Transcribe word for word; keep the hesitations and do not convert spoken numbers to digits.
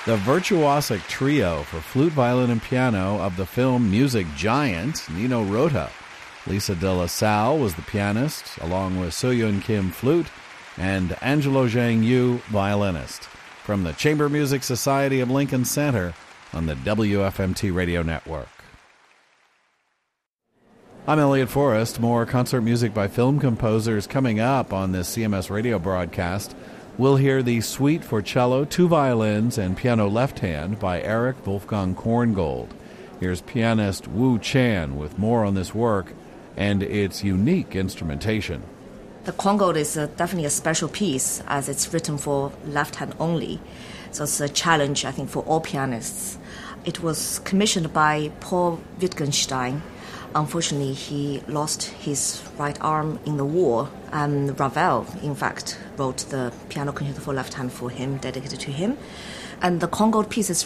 The virtuosic trio for flute, violin, and piano of the film Music Giant, Nino Rota. Lisa De La Salle was the pianist, along with Soyun Kim, flute, and Angelo Zhang Yu, violinist. From the Chamber Music Society of Lincoln Center on the W F M T Radio Network. I'm Elliot Forrest. More concert music by film composers coming up on this C M S radio broadcast. We'll hear the Suite for Cello, Two Violins, and Piano Left Hand by Eric Wolfgang Korngold. Here's pianist Wu Chan with more on this work and its unique instrumentation. The Korngold is a, definitely a special piece as it's written for left hand only. So it's a challenge, I think, for all pianists. It was commissioned by Paul Wittgenstein. Unfortunately, he lost his right arm in the war, and Ravel, in fact, wrote the piano concerto for left hand for him, dedicated to him. And the Korngold piece is